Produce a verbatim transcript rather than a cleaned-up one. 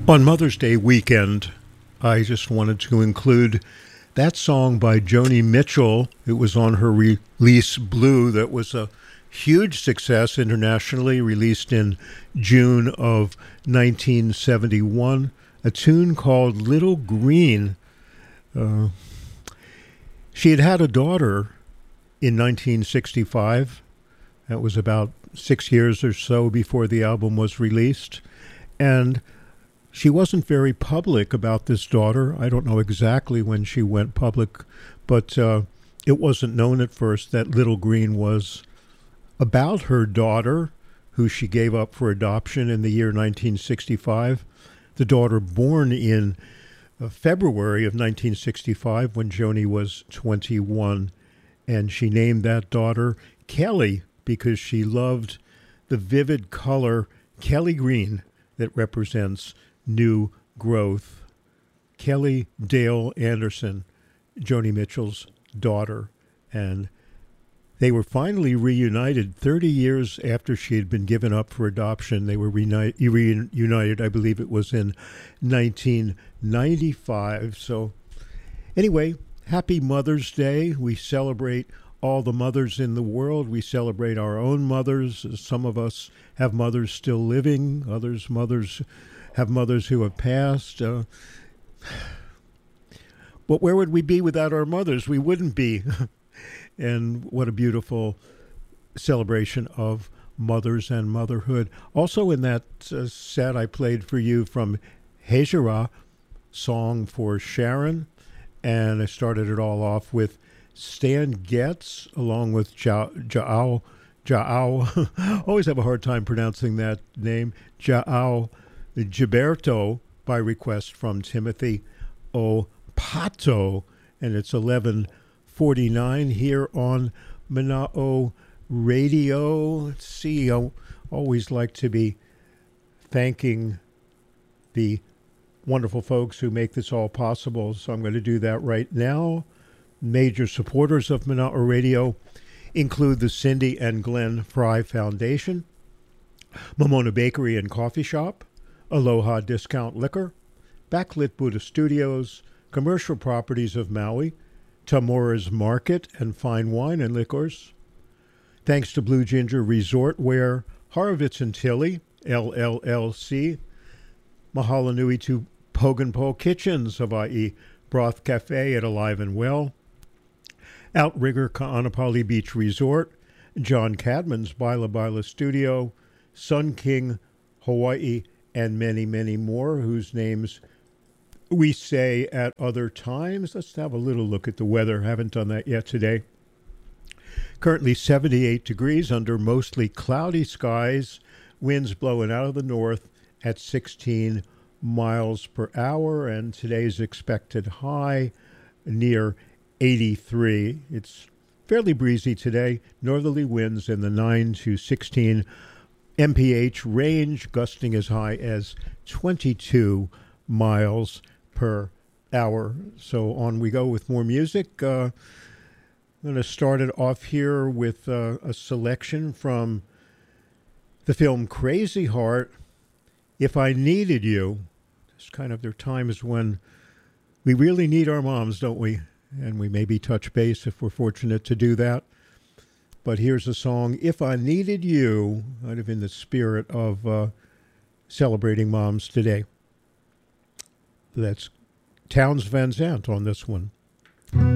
On Mother's Day weekend, I just wanted to include that song by Joni Mitchell. It was on her release Blue, that was a huge success internationally, released in June of nineteen seventy-one, a tune called Little Green. Uh, she had had a daughter in nineteen sixty-five. That was about six years or so before the album was released. And she wasn't very public about this daughter. I don't know exactly when she went public, but uh, it wasn't known at first that Little Green was about her daughter, who she gave up for adoption in the year nineteen sixty-five. The daughter born in uh, February of nineteen sixty-five, when Joni was twenty-one. And she named that daughter Kelly because she loved the vivid color Kelly green that represents new growth. Kelly Dale Anderson, Joni Mitchell's daughter, and they were finally reunited thirty years after she had been given up for adoption. They were reuni- reunited, I believe it was in nineteen ninety-five. So anyway, happy Mother's Day. We celebrate all the mothers in the world. We celebrate our own mothers. Some of us have mothers still living. Others mothers have mothers who have passed. Uh, but where would we be without our mothers? We wouldn't be. And what a beautiful celebration of mothers and motherhood. Also in that uh, set, I played for you from Hejira, Song for Sharon. And I started it all off with Stan Getz, along with João, João, always have a hard time pronouncing that name, João Gilberto, by request from Timothy O. Pato, and it's eleven forty-nine here on Mana'o Radio. Let's see, I always like to be thanking the wonderful folks who make this all possible, so I'm going to do that right now. Major supporters of Mana'o Radio include the Cindy and Glenn Fry Foundation, Momona Bakery and Coffee Shop, Aloha Discount Liquor, Backlit Buddha Studios, Commercial Properties of Maui, Tamura's Market and Fine Wine and Liquors. Thanks to Blue Ginger Resort Wear, Horowitz and Tilly, L L L C. Mahalo nui to Pogenpo Kitchens, Hawaii Broth Cafe at Alive and Well. Outrigger Ka'anapali Beach Resort, John Cadman's Baila Baila Studio, Sun King Hawaii, and many, many more whose names we say at other times. Let's have a little look at the weather. Haven't done that yet today. Currently seventy-eight degrees under mostly cloudy skies, winds blowing out of the north at sixteen miles per hour, and today's expected high near eighty-three. It's fairly breezy today. Northerly winds in the nine to sixteen M P H range, gusting as high as twenty-two miles per hour. So on we go with more music. Uh, I'm going to start it off here with uh, a selection from the film Crazy Heart, If I Needed You. It's kind of, there are times when we really need our moms, don't we? And we maybe touch base if we're fortunate to do that. But here's a song, If I Needed You, kind of in the spirit of uh, celebrating moms today. That's Townes Van Zandt on this one.